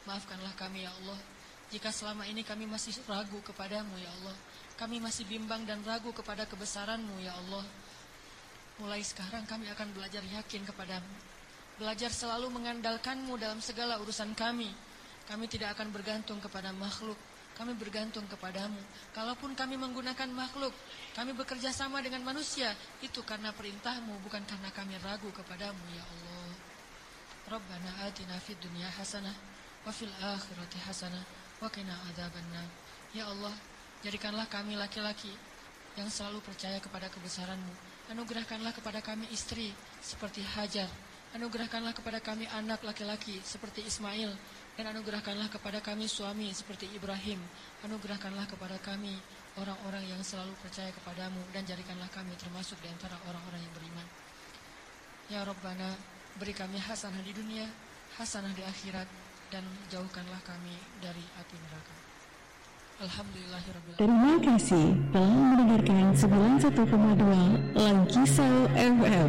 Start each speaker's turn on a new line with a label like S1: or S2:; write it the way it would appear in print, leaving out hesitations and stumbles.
S1: Maafkanlah kami ya Allah, jika selama ini kami masih ragu kepadamu ya Allah. Kami masih bimbang dan ragu kepada kebesaranmu ya Allah. Mulai sekarang kami akan belajar yakin kepadamu, belajar selalu mengandalkanmu dalam segala urusan kami. Kami tidak akan bergantung kepada makhluk, kami bergantung kepadamu. Kalaupun kami menggunakan makhluk, kami bekerja sama dengan manusia, itu karena perintahmu, bukan karena kami ragu kepadamu ya Allah. Rabbana atina fid dunya hasanah wa fil akhirati hasanah wa qina adzabannar. Ya Allah, jadikanlah kami laki-laki yang selalu percaya kepada kebesaran-Mu. Anugerahkanlah kepada kami istri seperti Hajar. Anugerahkanlah kepada kami anak laki-laki seperti Ismail. Dan anugerahkanlah kepada kami suami seperti Ibrahim. Anugerahkanlah kepada kami orang-orang yang selalu percaya kepadamu. Dan jadikanlah kami termasuk di antara orang-orang yang beriman. Ya Rabbana, beri kami hasanah di dunia, hasanah di akhirat, dan jauhkanlah kami dari api neraka. Alhamdulillahirabbil alamin.
S2: Terima kasih telah mendengarkan 91,2 Langkisau FM.